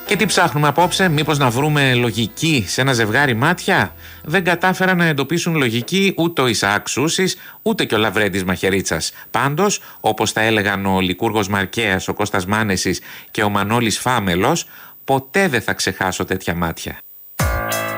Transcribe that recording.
Και τι ψάχνουμε απόψε, μήπως να βρούμε λογική σε ένα ζευγάρι μάτια? Δεν κατάφεραν να εντοπίσουν λογική ούτε ο Ισαάκ Σούσης, ούτε και ο Λαβρέντης Μαχαιρίτσας. Πάντως, όπως τα έλεγαν ο Λικούργος Μαρκέας, ο Κώστας Μάνεσης και ο Μανώλης Φάμελος, ποτέ δεν θα ξεχάσω τέτοια μάτια.